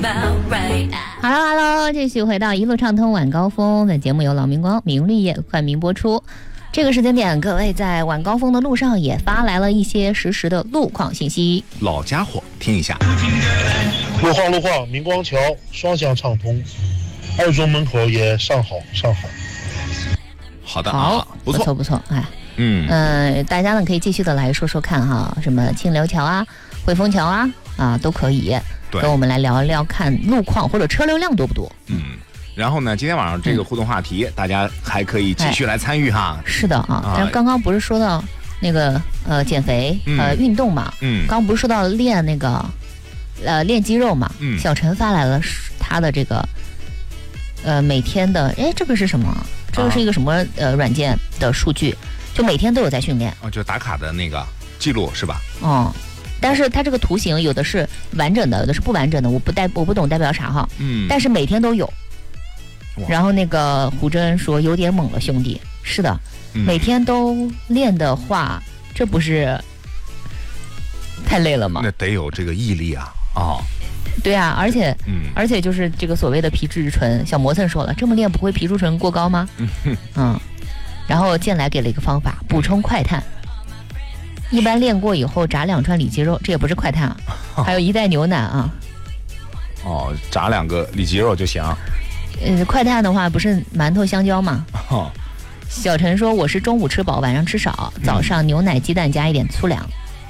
Hello， 继续回到一路畅通晚高峰。本节目由老明光明绿叶冠名播出。这个时间点，各位在晚高峰的路上也发来了一些实时的路况信息。 老家伙，听一下。 路况，明光桥双向畅通，二中门口也上好。 好的， 好，不错，哎，大家呢可以继续的来说说看哈，什么清流桥啊、汇丰桥啊都可以跟我们来聊一聊，看路况或者车流量多不多。 然后呢，今天晚上这个互动话题，大家还可以继续来参与哈。 是的啊，但刚刚不是说到那个减肥运动嘛，刚不是说到练那个练肌肉嘛，小陈发来了他的这个每天的，这个是什么？这个是一个什么软件的数据？就每天都有在训练就打卡的那个记录是吧？ 但是它这个图形有的是完整的，有的是不完整的，我不懂代表啥哈。但是每天都有。然后那个胡真说有点猛了，兄弟。是的，每天都练的话，这不是太累了吗？ 那得有这个毅力啊！ 对啊，而且就是这个所谓的皮质醇，小磨蹭说了，这么练不会皮质醇过高吗？然后建来给了一个方法，补充快碳。一般练过以后炸2串里脊肉，这也不是快碳啊，还有一袋牛奶啊。 炸2个里脊肉就行。 快碳的话不是馒头香蕉吗？小陈说我是中午吃饱，晚上吃少，早上牛奶鸡蛋加一点粗粮。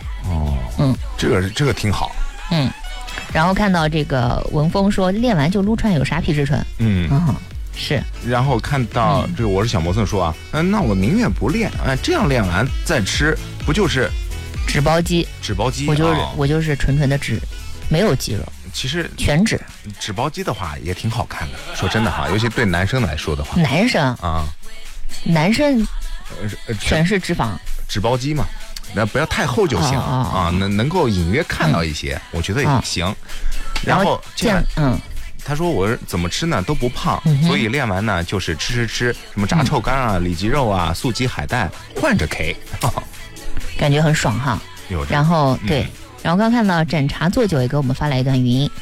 这个挺好。 然后看到这个文峰说练完就撸串有啥皮质醇？是。然后看到这个我是小磨蹭说啊，那我宁愿不练，这样练完再吃，不就是脂包肌？我就是纯纯的脂，没有肌肉。 其实全脂脂包肌的话也挺好看的，说真的哈，尤其对男生来说的话。 男生全是脂包肌嘛，那不要太厚就行能够隐约看到一些，我觉得也行。然后他说我怎么吃呢都不胖，所以练完呢就是吃什么炸臭干啊、里脊肉啊、素鸡海带，换着 K， 感觉很爽哈。然后然后刚看到盏茶做酒也给我们发来一段语音。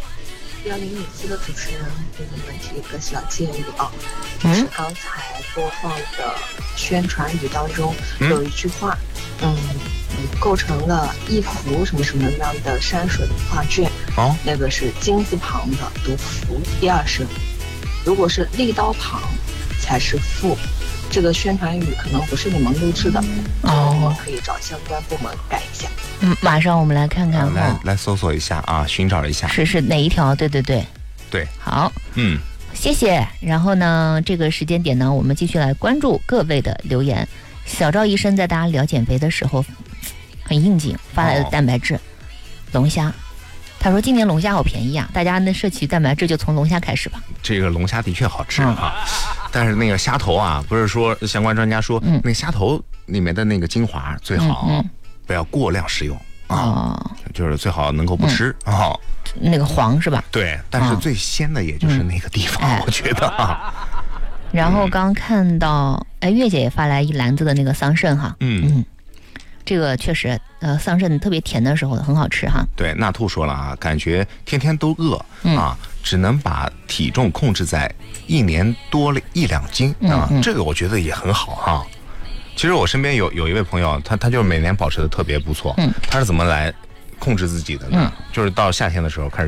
1004的主持人给你们提一个小建议就是刚才播放的宣传语当中有一句话，构成了一幅什么什么样的山水画卷，那个是金字旁的读幅第2声，如果是立刀旁才是复。这个宣传语可能不是你们录制的，我可以找相关部门改一下。 马上我们来看看来搜索一下啊，寻找一下是哪一条？对，好，谢谢。然后呢，这个时间点呢，我们继续来关注各位的留言。小赵医生在大家聊减肥的时候很应景，发来的蛋白质龙虾。他说今年龙虾好便宜啊，大家呢摄取蛋白质就从龙虾开始吧。 这个龙虾的确好吃但是那个虾头啊，不是说相关专家说，那个虾头里面的那个精华最好不要过量食用就是最好能够不吃那个黄是吧？ 对，但是最鲜的也就是那个地方，我觉得然后刚看到月姐也发来一篮子的那个桑葚哈，这个确实桑葚特别甜的时候很好吃哈。 对，纳兔说了啊，感觉天天都饿只能把体重控制在1年多1-2斤这个我觉得也很好哈。其实我身边有一位朋友，他就是每年保持的特别不错，他是怎么来控制自己的呢？就是到夏天的时候开始